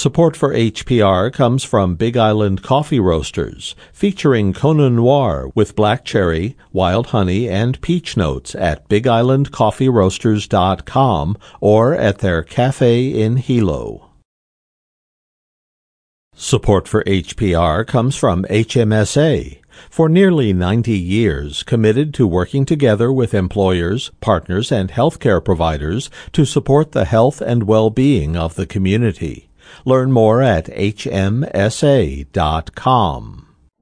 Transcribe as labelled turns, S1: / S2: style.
S1: Support for HPR comes from Big Island Coffee Roasters, featuring Kona Noir with black cherry, wild honey, and peach notes at bigislandcoffeeroasters.com or at their cafe in Hilo. Support for HPR comes from HMSA, for nearly 90 years committed to working together with employers, partners, and healthcare providers to support the health and well-being of the community. Learn more at hmsa.com.